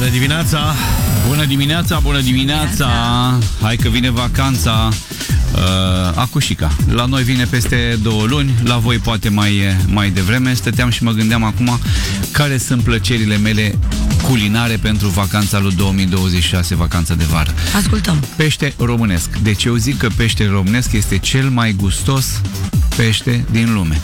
Bună dimineața! Bună dimineața, bună dimineața! Hai că vine vacanța Acușica. La noi vine peste 2 luni, la voi poate mai devreme. Stăteam și mă gândeam acum care sunt plăcerile mele culinare pentru vacanța lui 2026, vacanța de vară. Ascultăm. Pește românesc. Deci eu zic că pește românesc este cel mai gustos pește din lume.